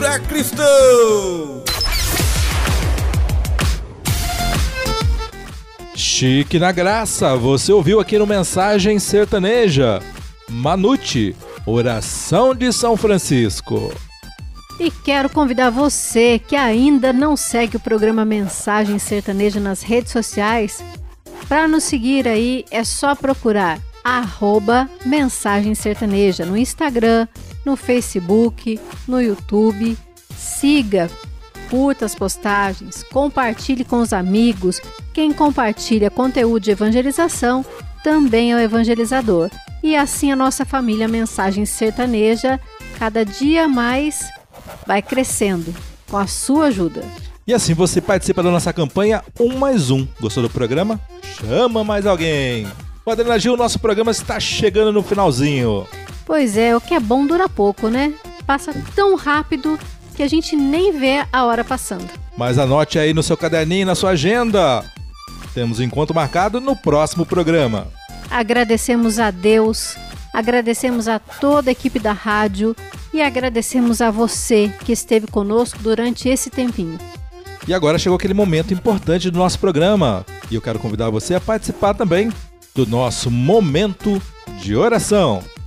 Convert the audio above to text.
Sacristão. Chique na graça, você ouviu aqui no Mensagem Sertaneja, Manute, Oração de São Francisco. E quero convidar você que ainda não segue o programa Mensagem Sertaneja nas redes sociais, para nos seguir aí é só procurar @Mensagem Sertaneja no Instagram, no Facebook, no YouTube. Siga, curta as postagens, compartilhe com os amigos. Quem compartilha conteúdo de evangelização também é o evangelizador. E assim a nossa família Mensagem Sertaneja cada dia mais vai crescendo com a sua ajuda. E assim você participa da nossa campanha 1 mais 1. Gostou do programa? Chama mais alguém. O Adriana Gil, nosso programa está chegando no finalzinho. Pois é, o que é bom dura pouco, né? Passa tão rápido que a gente nem vê a hora passando. Mas anote aí no seu caderninho e na sua agenda. Temos um encontro marcado no próximo programa. Agradecemos a Deus, agradecemos a toda a equipe da rádio e agradecemos a você que esteve conosco durante esse tempinho. E agora chegou aquele momento importante do nosso programa. E eu quero convidar você a participar também do nosso Momento de Oração.